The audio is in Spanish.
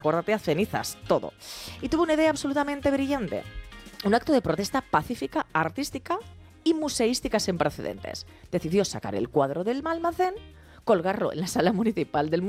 Acuérdate a cenizas, todo. Y tuvo una idea absolutamente brillante. Un acto de protesta pacífica, artística y museística sin precedentes. Decidió sacar el cuadro del almacén, colgarlo en la sala municipal del